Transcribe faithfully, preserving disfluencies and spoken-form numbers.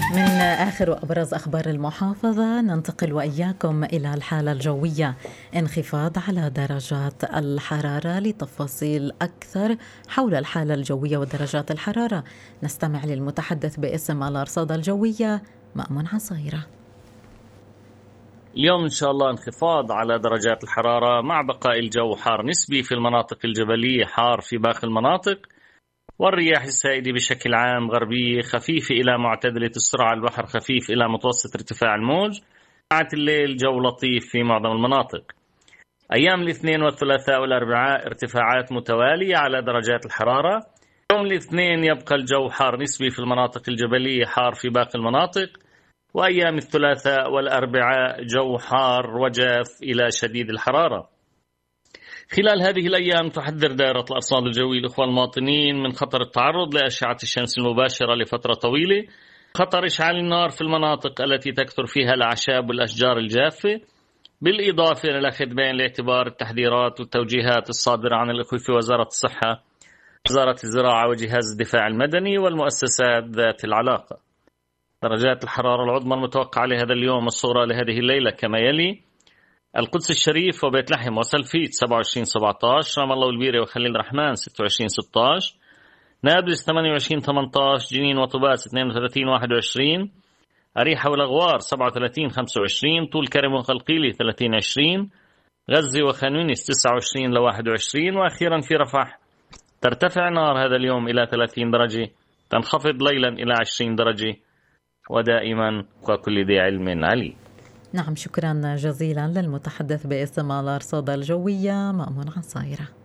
من آخر وأبرز أخبار المحافظة ننتقل وإياكم إلى الحالة الجوية. انخفاض على درجات الحرارة. لتفاصيل أكثر حول الحالة الجوية ودرجات الحرارة نستمع للمتحدث باسم الأرصاد الجوية مأمون عصيرة. اليوم إن شاء الله انخفاض على درجات الحرارة مع بقاء الجو حار نسبي في المناطق الجبلية، حار في باقي المناطق، والرياح السائدة بشكل عام غربية خفيفة إلى معتدلة السرعة، البحر خفيف إلى متوسط ارتفاع الموج. ساعة الليل جو لطيف في معظم المناطق. أيام الاثنين والثلاثاء والأربعاء ارتفاعات متوالية على درجات الحرارة. يوم الاثنين يبقى الجو حار نسبي في المناطق الجبلية، حار في باقي المناطق. وأيام الثلاثاء والأربعاء جو حار وجاف إلى شديد الحرارة. خلال هذه الأيام تحذر دائرة الأرصاد الجوية الإخوة المواطنين من خطر التعرض لأشعة الشمس المباشرة لفترة طويلة، خطر إشعال النار في المناطق التي تكثر فيها الأعشاب والأشجار الجافة، بالإضافة إلى أخذ بعين الاعتبار التحذيرات والتوجيهات الصادرة عن الإخوة في وزارة الصحة، وزارة الزراعة، وجهاز الدفاع المدني والمؤسسات ذات العلاقة. درجات الحرارة العظمى المتوقعة لهذا اليوم الصغرى لهذه الليلة كما يلي: القدس الشريف وبيت لحم وسلفيت سبعة وعشرين سبعة عشر، رام الله والبيرة وخليل الرحمن ستة وعشرين ستة عشر، نابلس ثمانية وعشرين ثمانية عشر، جنين وطباس اثنين وثلاثين واحد وعشرين، أريحة والأغوار سبعة وثلاثين خمسة وعشرين، طول كرم وقلقيلي ثلاثين عشرين، غزة وخان يونس تسعة وعشرين لواحد وعشرين، وأخيرا في رفح ترتفع نار هذا اليوم إلى ثلاثين درجة، تنخفض ليلا إلى عشرين درجة، ودائما وكل ذي علم عليم. نعم، شكرا جزيلا للمتحدث باسم الأرصاد الجوية مأمون عصيرة.